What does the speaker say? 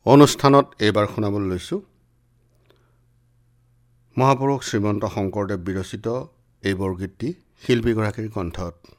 অনুষ্ঠানত এইবাৰ শুনাবলৈ লৈছোঁ মহাপুৰুষ শ্ৰীমন্ত শংকৰদেৱ বিৰচিত এই বৰগীতটি শিল্পীগৰাকীৰ কণ্ঠত।